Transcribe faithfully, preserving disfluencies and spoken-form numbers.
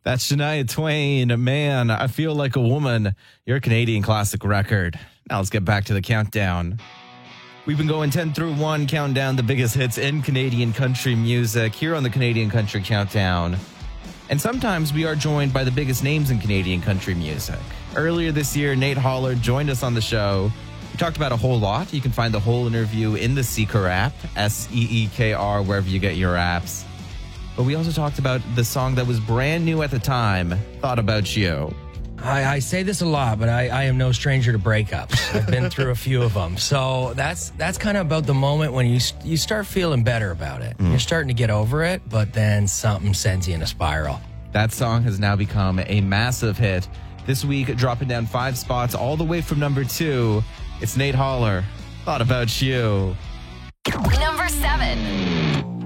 That's Shania Twain. Man, I Feel Like a Woman. Your Canadian classic record. Now let's get back to the countdown. We've been going ten through one, counting down the biggest hits in Canadian country music here on the Canadian Country Countdown. And sometimes we are joined by the biggest names in Canadian country music. Earlier this year, Nate Holler joined us on the show. We talked about a whole lot. You can find the whole interview in the Seeker app, S E E K R, wherever you get your apps. But we also talked about the song that was brand new at the time, Thought About You. I, I say this a lot, but I, I am no stranger to breakups. I've been through a few of them. So that's that's kind of about the moment when you you start feeling better about it. Mm. You're starting to get over it, but then something sends you in a spiral. That song has now become a massive hit. This week, dropping down five spots all the way from number two, it's Nate Holler, Thought About You. Number seven.